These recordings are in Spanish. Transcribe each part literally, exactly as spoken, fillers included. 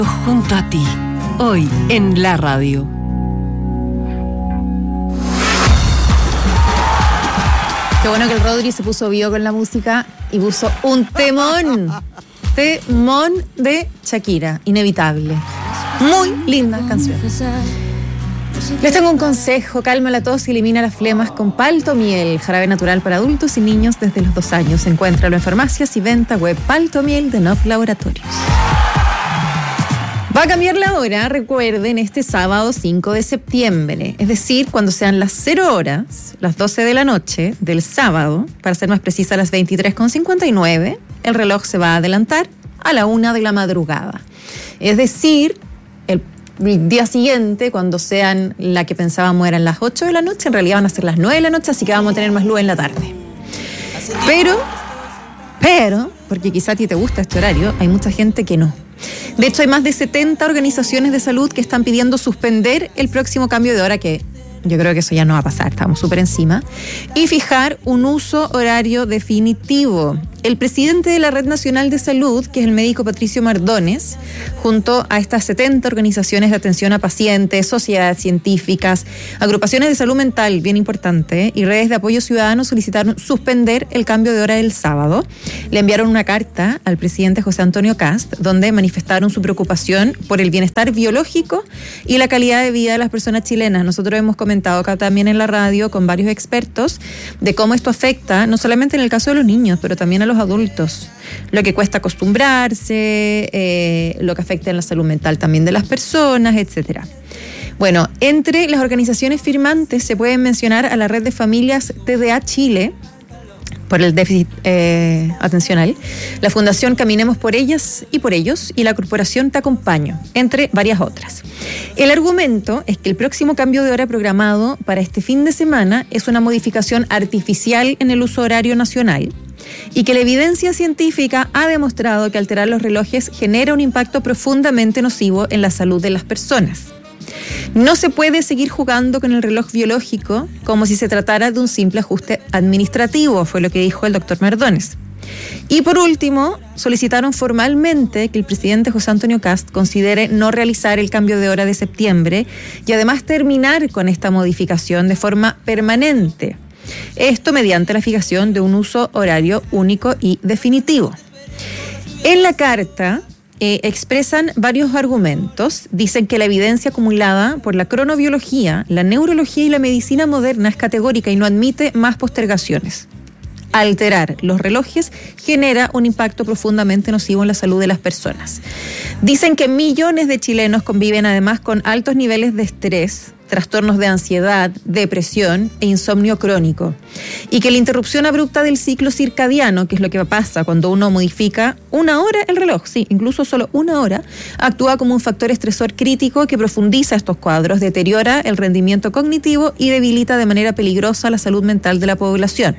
Junto a ti, hoy en la radio. Qué bueno que el Rodri se puso vivo con la música y puso un temón. Temón de Shakira, inevitable. Muy linda canción. Les tengo un consejo: calma la tos y elimina las flemas con Paltomiel, jarabe natural para adultos y niños desde los dos años. Encuéntralo en farmacias y venta web. Paltomiel de Nov Laboratorios. Va a cambiar la hora, recuerden, este sábado cinco de septiembre, es decir, cuando sean las cero horas, las doce de la noche del sábado, para ser más precisa las veintitrés con cincuenta y nueve, el reloj se va a adelantar a la una de la madrugada. Es decir, el día siguiente, cuando sean la que pensábamos eran las ocho de la noche, en realidad van a ser las nueve de la noche, así que vamos a tener más luz en la tarde. Pero, pero, porque quizá a ti te gusta este horario, hay mucha gente que no. De hecho, hay más de setenta organizaciones de salud que están pidiendo suspender el próximo cambio de hora, que yo creo que eso ya no va a pasar, estamos súper encima, y fijar un uso horario definitivo. El presidente de la Red Nacional de Salud, que es el médico Patricio Mardones, junto a estas setenta organizaciones de atención a pacientes, sociedades científicas, agrupaciones de salud mental, bien importante, y redes de apoyo ciudadano, solicitaron suspender el cambio de hora del sábado. Le enviaron una carta al presidente José Antonio Kast, donde manifestaron su preocupación por el bienestar biológico y la calidad de vida de las personas chilenas. Nosotros hemos comentado acá también en la radio con varios expertos de cómo esto afecta, no solamente en el caso de los niños, pero también a los adultos, lo que cuesta acostumbrarse, eh, lo que afecta en la salud mental también de las personas, etcétera. Bueno, entre las organizaciones firmantes se pueden mencionar a la Red de Familias T D A Chile, por el déficit eh, atencional, la Fundación Caminemos por Ellas y por Ellos y la Corporación Te Acompaño, entre varias otras. El argumento es que el próximo cambio de hora programado para este fin de semana es una modificación artificial en el uso horario nacional y que la evidencia científica ha demostrado que alterar los relojes genera un impacto profundamente nocivo en la salud de las personas. No se puede seguir jugando con el reloj biológico como si se tratara de un simple ajuste administrativo, fue lo que dijo el doctor Mardones. Y por último, solicitaron formalmente que el presidente José Antonio Kast considere no realizar el cambio de hora de septiembre y además terminar con esta modificación de forma permanente. Esto mediante la fijación de un uso horario único y definitivo. En la carta eh, expresan varios argumentos. Dicen que la evidencia acumulada por la cronobiología, la neurología y la medicina moderna es categórica y no admite más postergaciones. Alterar los relojes genera un impacto profundamente nocivo en la salud de las personas. Dicen que millones de chilenos conviven además con altos niveles de estrés, trastornos de ansiedad, depresión e insomnio crónico. Y que la interrupción abrupta del ciclo circadiano, que es lo que pasa cuando uno modifica una hora el reloj, sí, incluso solo una hora, actúa como un factor estresor crítico que profundiza estos cuadros, deteriora el rendimiento cognitivo y debilita de manera peligrosa la salud mental de la población.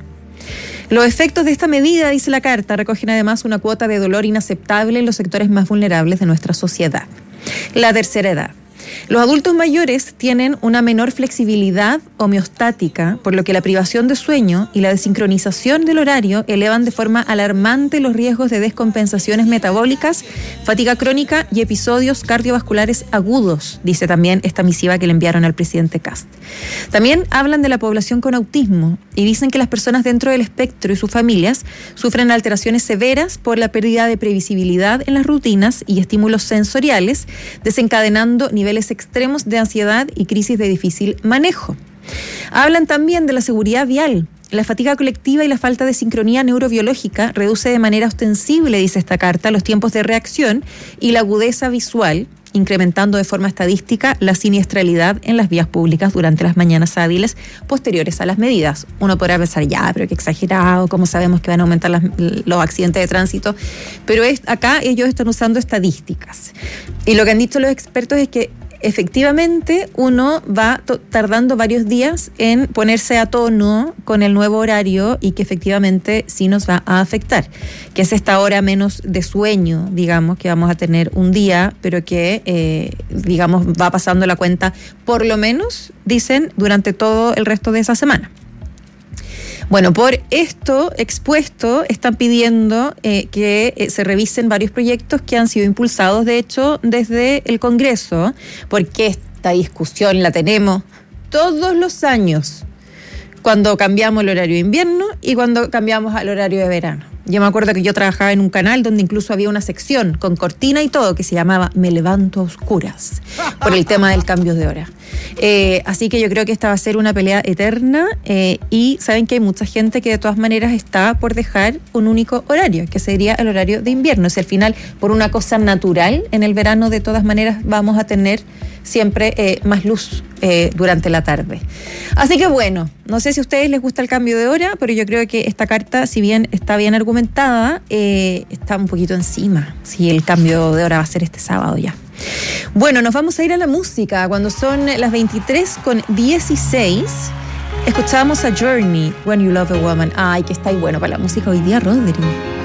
Los efectos de esta medida, dice la carta, recogen además una cuota de dolor inaceptable en los sectores más vulnerables de nuestra sociedad. La tercera edad. Los adultos mayores tienen una menor flexibilidad homeostática, por lo que la privación de sueño y la desincronización del horario elevan de forma alarmante los riesgos de descompensaciones metabólicas, fatiga crónica y episodios cardiovasculares agudos, dice también esta misiva que le enviaron al presidente Kast. También hablan de la población con autismo y dicen que las personas dentro del espectro y sus familias sufren alteraciones severas por la pérdida de previsibilidad en las rutinas y estímulos sensoriales, desencadenando niveles extremos de ansiedad y crisis de difícil manejo. Hablan también de la seguridad vial. La fatiga colectiva y la falta de sincronía neurobiológica reduce de manera ostensible, dice esta carta, los tiempos de reacción y la agudeza visual, incrementando de forma estadística la siniestralidad en las vías públicas durante las mañanas hábiles posteriores a las medidas. Uno podrá pensar, ya, pero qué exagerado, cómo sabemos que van a aumentar las, los accidentes de tránsito, pero es, acá ellos están usando estadísticas. Y lo que han dicho los expertos es que efectivamente uno va to- tardando varios días en ponerse a tono con el nuevo horario y que efectivamente sí nos va a afectar, que es esta hora menos de sueño, digamos, que vamos a tener un día, pero que, eh, digamos, va pasando la cuenta, por lo menos, dicen, durante todo el resto de esa semana. Bueno, por esto expuesto están pidiendo eh, que eh, se revisen varios proyectos que han sido impulsados, de hecho, desde el Congreso, porque esta discusión la tenemos todos los años, cuando cambiamos el horario de invierno y cuando cambiamos al horario de verano. Yo me acuerdo que yo trabajaba en un canal donde incluso había una sección con cortina y todo que se llamaba Me levanto a oscuras por el tema del cambio de hora. Eh, así que yo creo que esta va a ser una pelea eterna eh, y saben que hay mucha gente que de todas maneras está por dejar un único horario, que sería el horario de invierno. Si al final, por una cosa natural, en el verano de todas maneras vamos a tener siempre eh, más luz eh, durante la tarde. Así que bueno, no sé si a ustedes les gusta el cambio de hora, pero yo creo que esta carta, si bien está bien argumentada, eh, está un poquito encima, si el cambio de hora va a ser este sábado ya. Bueno, nos vamos a ir a la música. Cuando son las veintitrés con dieciséis, escuchamos a Journey, When You Love a Woman. Ay, que está ahí bueno para la música hoy día, Rodri.